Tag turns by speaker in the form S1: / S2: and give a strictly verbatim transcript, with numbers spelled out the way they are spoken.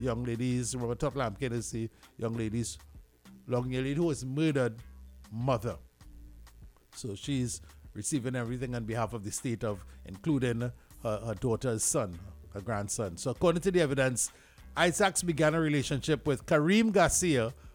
S1: young ladies, remember Top Lampkin is the young ladies, long lady who was murdered mother. So she's receiving everything on behalf of the state of, including her, her daughter's son, her grandson. So according to the evidence, Isaacs began a relationship with Kareem Garcia